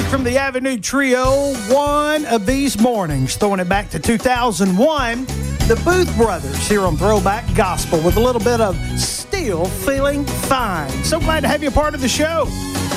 from the Avenue Trio, one of these mornings, throwing it back to 2001, the Booth Brothers here on Throwback Gospel with a little bit of Still Feeling Fine. So glad to have you a part of the show.